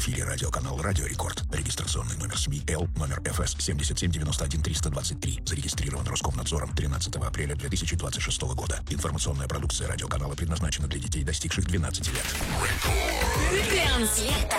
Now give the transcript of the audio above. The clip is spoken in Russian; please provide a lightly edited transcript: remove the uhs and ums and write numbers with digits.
эфире радиоканал «Радио Рекорд». Регистрационный номер СМИ Л, номер ФС 7791-323. Зарегистрирован Роскомнадзором 13 апреля 2026 года. Информационная продукция радиоканала предназначена для детей, достигших 12 лет. Дэнс.